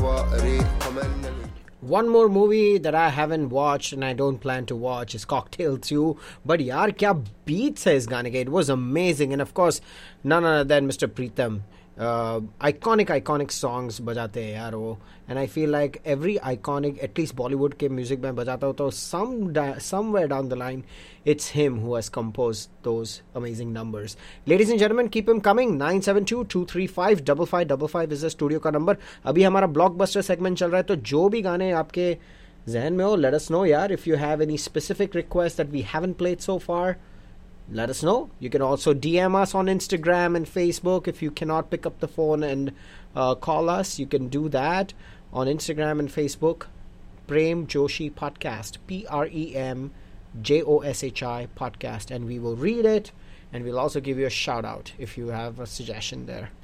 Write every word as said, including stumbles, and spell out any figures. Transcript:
One more movie that I haven't watched and I don't plan to watch is Cocktail two. But yaar, kya beats hai is gaane ke. It was amazing. And of course, none other than Mister Pritam. Uh, iconic, iconic songs bajate hai yaar wo. And I feel like every iconic, at least Bollywood ke music mein bajata ho, to some da- somewhere down the line, it's him who has composed those amazing numbers. Ladies and gentlemen, keep him coming. nine seven two, two three five, five five five five is the studio का number. अभी हमारा blockbuster segment चल रहा है, तो जो भी गाने आपके जहन में हो, let us know यार. If you have any specific requests that we haven't played so far, let us know. You can also D M us on Instagram and Facebook. If you cannot pick up the phone and uh, call us, you can do that on Instagram and Facebook. Prem Joshi Podcast, P R E M J O S H I Podcast, and we will read it, and we'll also give you a shout out if you have a suggestion there.